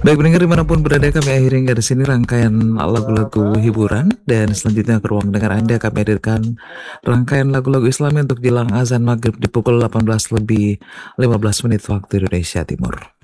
Baik pendengar dimanapun berada, kami akhiri dari sini rangkaian lagu-lagu hiburan, dan selanjutnya ke ruang dengar Anda kami hadirkan rangkaian lagu-lagu Islami untuk jelang azan maghrib di pukul 18 lebih 15 menit waktu Indonesia Timur.